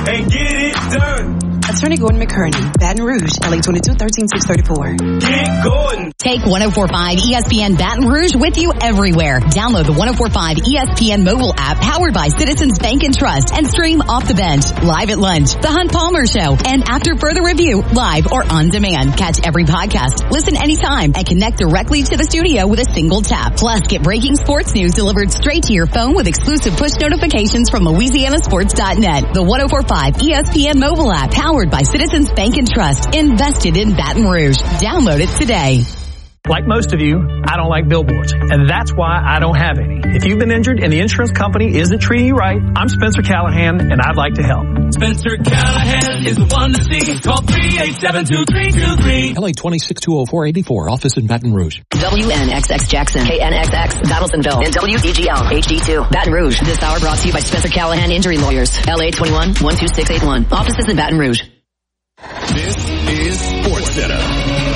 and get it done. Attorney Gordon McKerney, Baton Rouge, LA 22-13-634. Get Gordon. Take 104.5 ESPN Baton Rouge with you everywhere. Download the 104.5 ESPN mobile app powered by Citizens Bank and Trust and stream Off the Bench, Live at Lunch, The Hunt Palmer Show, and After Further Review, live or on demand. Catch every podcast, listen anytime, and connect directly to the studio with a single tap. Plus, get breaking sports news delivered straight to your phone with exclusive push notifications from LouisianaSports.net. The 104.5 ESPN mobile app powered by Citizens Bank and Trust, invested in Baton Rouge. Download it today. Like most of you, I don't like billboards, and that's why I don't have any. If you've been injured and the insurance company isn't treating you right, I'm Spencer Callahan, and I'd like to help. Spencer Callahan is the one to see. Call 387-2323. LA 2620484, office in Baton Rouge. WNXX Jackson, KNXX Battlesonville, and WDGL HD2 Baton Rouge. This hour brought to you by Spencer Callahan Injury Lawyers. LA 21-12681. Offices in Baton Rouge. This is SportsCenter.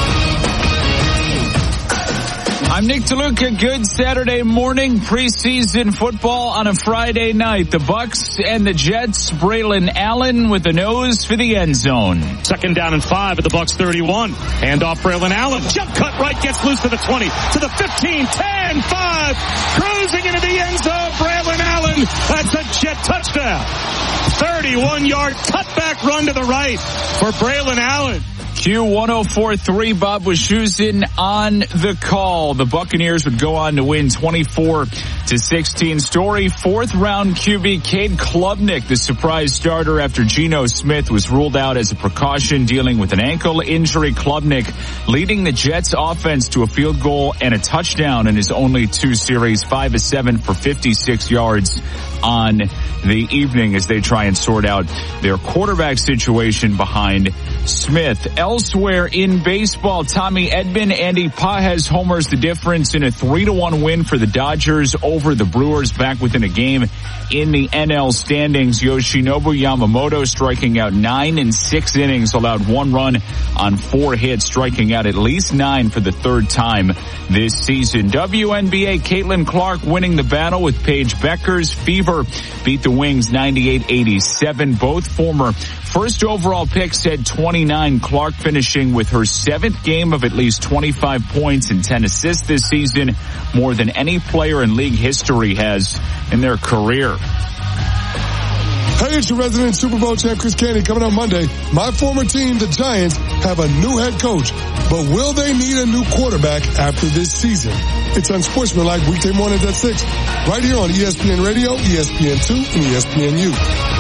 I'm Nick DeLuca. Good Saturday morning. Preseason football on a Friday night. The Bucks and the Jets. Braylon Allen with the nose for the end zone. 2nd down and 5 at the Bucks 31. Hand off Braylon Allen. Jump cut right, gets loose to the 20, to the 15, 10, 5. Cruising into the end zone. Braylon Allen. That's a Jet touchdown. 31-yard cutback run to the right for Braylon Allen. Q1043, Bob Wischusen on the call. The Buccaneers would go on to win 24-16. Story, 4th round QB Cade Klubnik, the surprise starter after Geno Smith was ruled out as a precaution dealing with an ankle injury. Klubnik leading the Jets offense to a field goal and a touchdown in his only 2 series, 5 of 7 for 56 yards on the evening as they try and sort out their quarterback situation behind Smith. Elsewhere in baseball, Tommy Edman, Andy Pages homers the difference in a 3-1 win for the Dodgers over the Brewers, back within a game in the NL standings. Yoshinobu Yamamoto striking out 9 in 6 innings, allowed 1 run on 4 hits, striking out at least 9 for the 3rd time this season. WNBA, Caitlin Clark winning the battle with Paige Becker's Fever beat the Wings 98-87. Both former first overall picks had 29. Clark finishing with her 7th game of at least 25 points and 10 assists this season, more than any player in league history has in their career. Hey, it's your resident Super Bowl champ, Chris Candy, coming up Monday. My former team, the Giants, have a new head coach, but will they need a new quarterback after this season? It's Unsportsmanlike, weekday mornings at 6, right here on ESPN Radio, ESPN2, and ESPNU.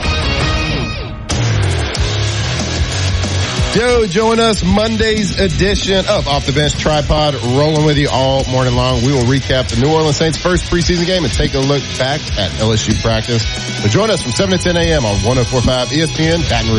Joe, join us Monday's edition of Off the Bench Tripod, rolling with you all morning long. We will recap the New Orleans Saints' first preseason game and take a look back at LSU practice. So join us from 7 to 10 a.m. on 104.5 ESPN Baton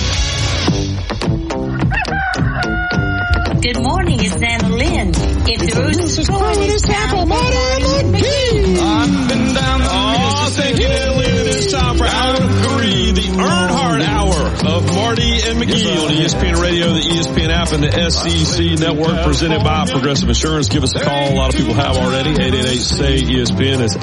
Rouge. Good morning, it's Anna Lynn. If the roots is calling, it's Apple Martin McGee. I've been down the thank you, Lynn. It's time for hour 3, the Earnhardt Hour of Marty and McGee on ESPN Radio, the ESPN app, and the SEC Network, presented by Progressive Insurance. Give us a call. A lot of people have already. 888-SAY-ESPN. It's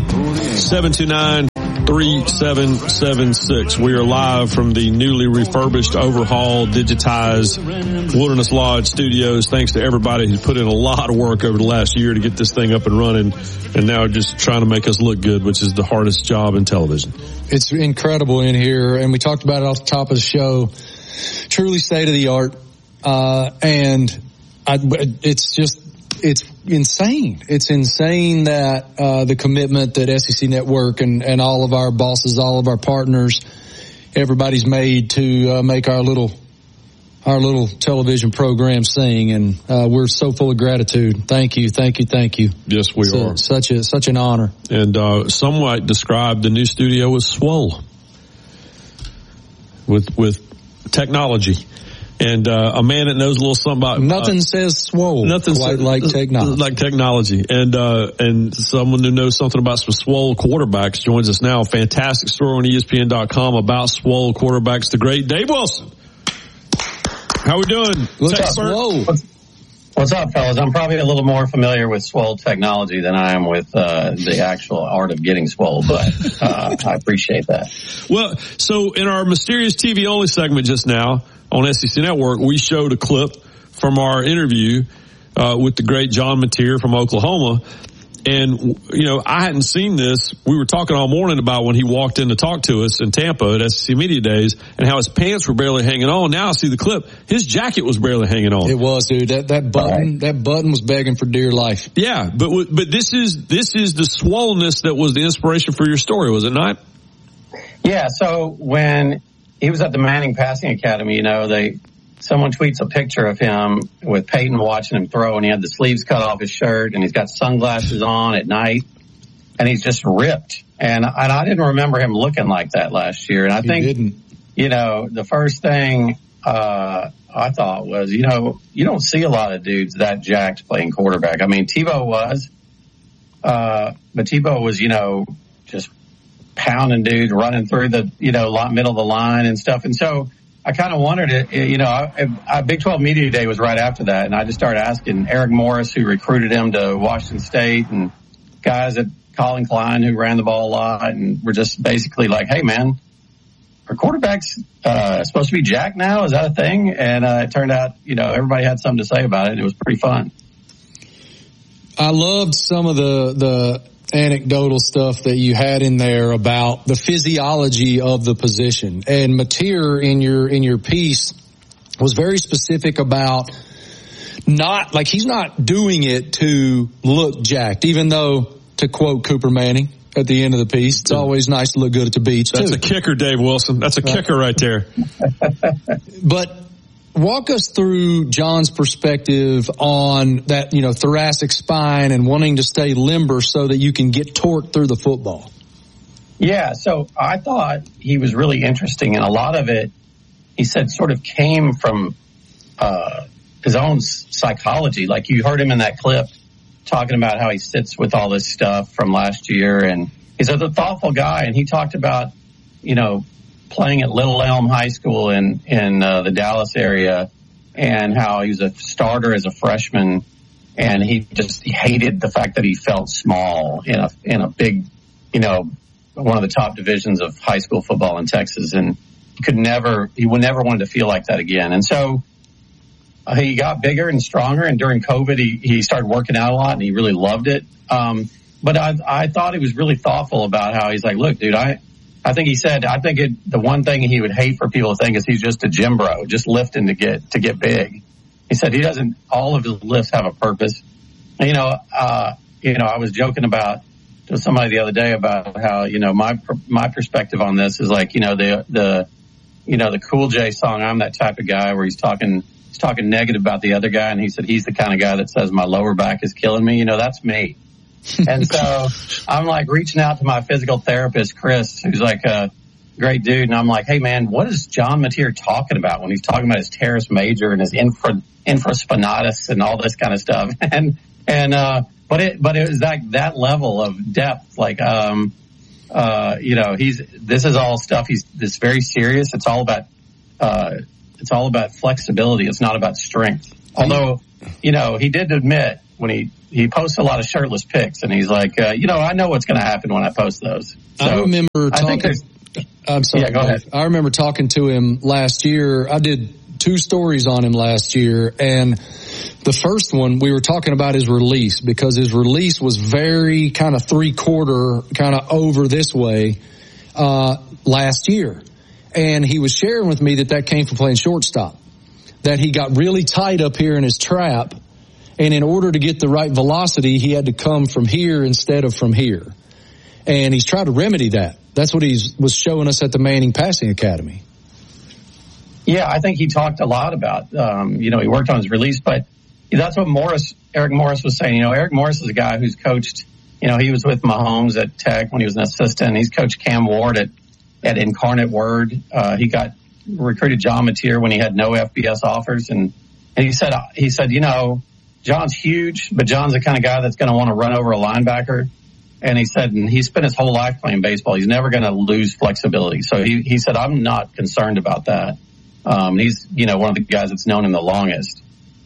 888-729-3776. We are live from the newly refurbished, overhauled, digitized Wilderness Lodge studios. Thanks to everybody who's put in a lot of work over the last year to get this thing up and running, and now just trying to make us look good, which is the hardest job in television. It's incredible in here, and we talked about it off the top of the show. Truly state of the art, it's insane. It's insane that the commitment that SEC Network and all of our bosses, all of our partners, everybody's made to make our little television program sing, and we're so full of gratitude. Thank you. Yes, we are. Such an honor. And some might describe the new studio as swole with technology. And a man that knows a little something about nothing says swole. Nothing quite like technology. Like technology. And someone who knows something about some swole quarterbacks joins us now. Fantastic story on ESPN.com about swole quarterbacks. The great Dave Wilson. How we doing? Look at swole. What's up, fellas? I'm probably a little more familiar with swole technology than I am with the actual art of getting swole, but I appreciate that. Well, so in our Mysterious TV Only segment just now on SEC Network, we showed a clip from our interview with the great John Mateer from Oklahoma. And, you know, I hadn't seen this. We were talking all morning about when he walked in to talk to us in Tampa at SEC Media Days and how his pants were barely hanging on. Now I see the clip. His jacket was barely hanging on. It was, dude. That button was begging for dear life. Yeah, but this is the swollenness that was the inspiration for your story, was it not? Yeah, so when he was at the Manning Passing Academy, you know, someone tweets a picture of him with Peyton watching him throw, and he had the sleeves cut off his shirt, and he's got sunglasses on at night, and he's just ripped. And I didn't remember him looking like that last year. And I think, you know, the first thing I thought was, you know, you don't see a lot of dudes that jacked playing quarterback. I mean, Tebow was, but Tebow was, you know, just pounding dudes, running through the, you know, middle of the line and stuff. And so I kind of wondered, you know, Big 12 Media Day was right after that, and I just started asking Eric Morris, who recruited him to Washington State, and guys at Colin Klein who ran the ball a lot, and we're just basically like, hey, man, are quarterbacks supposed to be jacked now? Is that a thing? And it turned out, you know, everybody had something to say about it. It was pretty fun. I loved some of the anecdotal stuff that you had in there about the physiology of the position. And Mateer in your piece was very specific about not, like, he's not doing it to look jacked, even though, to quote Cooper Manning at the end of the piece, it's always nice to look good at the beach. That's a kicker, Dave Wilson. That's a kicker right there. But walk us through John's perspective on that, you know, thoracic spine and wanting to stay limber so that you can get torque through the football. Yeah, so I thought he was really interesting, and a lot of it, he said, sort of came from his own psychology. Like, you heard him in that clip talking about how he sits with all this stuff from last year, and he's a thoughtful guy, and he talked about, you know, playing at Little Elm High School in the Dallas area, and how he was a starter as a freshman, and he hated the fact that he felt small in a big, you know, one of the top divisions of high school football in Texas, and he would never want to feel like that again. And so he got bigger and stronger, and during COVID he started working out a lot, and he really loved it. But I thought he was really thoughtful about how he's like, look, dude, I think he said, the one thing he would hate for people to think is he's just a gym bro, just lifting to get big. He said all of his lifts have a purpose. And, you know, I was joking to somebody the other day about how, you know, my perspective on this is like, you know, the Cool J song, I'm That Type of Guy, where he's talking negative about the other guy. And he said, he's the kind of guy that says my lower back is killing me. You know, that's me. And so I'm like reaching out to my physical therapist, Chris, who's like a great dude. And I'm like, hey man, what is John Mateer talking about when he's talking about his teres major and his infraspinatus and all this kind of stuff? But it was like that level of depth. Like, you know, this is all stuff. This very serious. It's all about flexibility. It's not about strength. Although, you know, he did admit when he posts a lot of shirtless pics, and he's like, you know, I know what's going to happen when I post those. So I remember talking. I'm sorry. Yeah, go ahead. I remember talking to him last year. I did 2 stories on him last year, and the first one we were talking about his release, because his release was very kind of 3/4, kind of over this way last year, and he was sharing with me that came from playing shortstop, that he got really tight up here in his trap. And in order to get the right velocity, he had to come from here instead of from here. And he's tried to remedy that. That's what he was showing us at the Manning Passing Academy. Yeah, I think he talked a lot about, you know, he worked on his release, but that's what Eric Morris was saying. You know, Eric Morris is a guy who's coached, you know, he was with Mahomes at Tech when he was an assistant. He's coached Cam Ward at Incarnate Word. He recruited John Mateer when he had no FBS offers. And he said, you know, John's huge, but John's the kind of guy that's going to want to run over a linebacker. And he said, and he spent his whole life playing baseball. He's never going to lose flexibility. So he said, I'm not concerned about that. He's, you know, one of the guys that's known him the longest.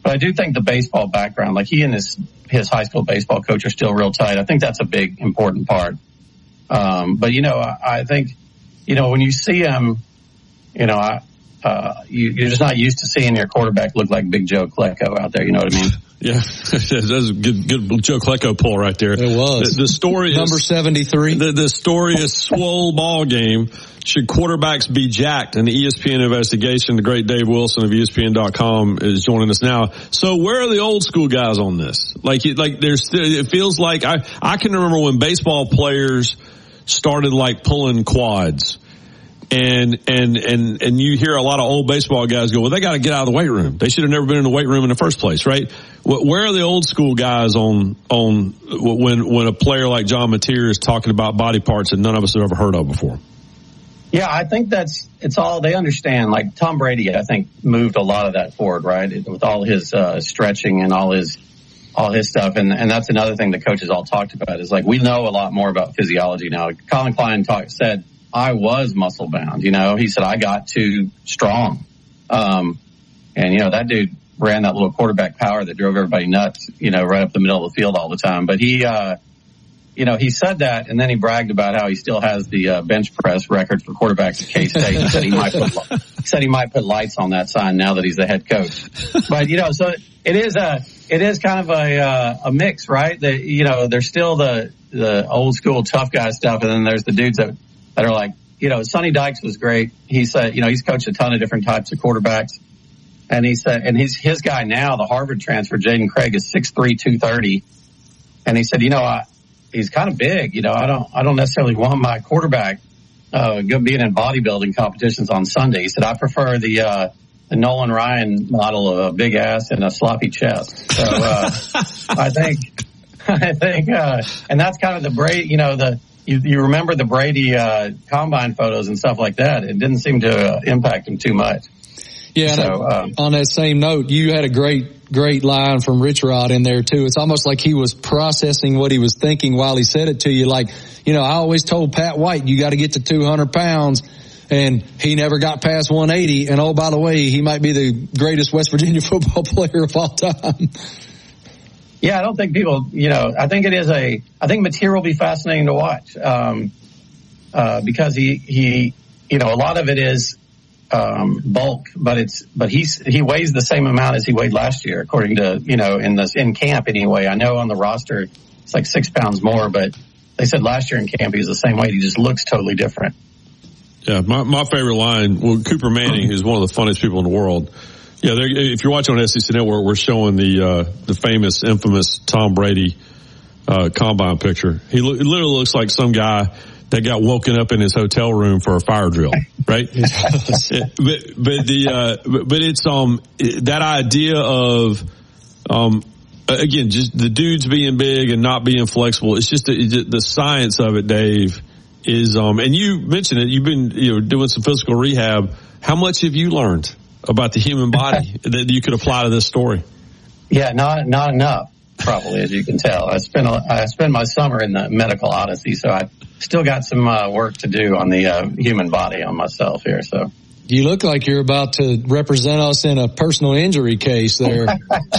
But I do think the baseball background, like he and his high school baseball coach are still real tight. I think that's a big, important part. But, I think, when you see him, you're just not used to seeing your quarterback look like Big Joe Klecko out there. You know what I mean? Yeah, that's a good Joe Klecko pull right there. It was. The story number is 73. The story is swole ball game. Should quarterbacks be jacked? And the ESPN investigation, the great Dave Wilson of ESPN.com is joining us now. So where are the old school guys on this? It feels like I can remember when baseball players started pulling quads. And you hear a lot of old baseball guys go, well, they got to get out of the weight room. They should have never been in the weight room in the first place, right? Where are the old school guys on when a player like John Mateer is talking about body parts that none of us have ever heard of before? Yeah, I think it's all they understand. Like Tom Brady, I think moved a lot of that forward, right? With all his stretching and all his stuff. And that's another thing the coaches all talked about is we know a lot more about physiology now. Colin Klein said, I was muscle bound, he said, I got too strong. And that dude ran that little quarterback power that drove everybody nuts, right up the middle of the field all the time. But he said that, and then he bragged about how he still has the bench press record for quarterbacks at K-State. He said he might put lights on that sign now that he's the head coach. But, so it is kind of a mix, right? There's still the old school tough guy stuff, and then there's the dudes that are Sonny Dykes was great. He said, he's coached a ton of different types of quarterbacks. And he said, and his guy now, the Harvard transfer, Jaden Craig, is 6'3", 230. And he said, he's kind of big. I don't necessarily want my quarterback being in bodybuilding competitions on Sunday. He said, I prefer the Nolan Ryan model of a big ass and a sloppy chest. So I think, and that's kind of the Brady. You remember the Brady combine photos and stuff like that. It didn't seem to impact him too much. Yeah, so, on that same note, you had a great line from Rich Rod in there too. It's almost like he was processing what he was thinking while he said it to you. I always told Pat White, you got to get to 200 pounds, and he never got past 180. And oh, by the way, he might be the greatest West Virginia football player of all time. Yeah, I don't think people, I think I think Mateer will be fascinating to watch, because he a lot of it is, bulk, but he weighs the same amount as he weighed last year, according to, in camp anyway. I know on the roster it's 6 pounds more, but they said last year in camp he was the same weight. He just looks totally different. Yeah, my favorite line, Cooper Manning, who's one of the funniest people in the world. Yeah, if you're watching on SEC Network, we're showing the famous, infamous Tom Brady combine picture. He literally looks like some guy that got woken up in his hotel room for a fire drill, right? but it's that idea of again, just the dudes being big and not being flexible. It's just the science of it, Dave. Is and you mentioned it. You've been doing some physical rehab. How much have you learned about the human body that you could apply to this story? Yeah, not enough, probably, as you can tell. I spend my summer in the medical odyssey, so I still got some work to do on the human body on myself here. So you look like you're about to represent us in a personal injury case there.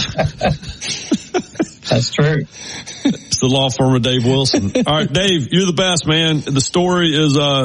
That's true. It's the law firm of Dave Wilson. All right, Dave, you're the best, man. The story is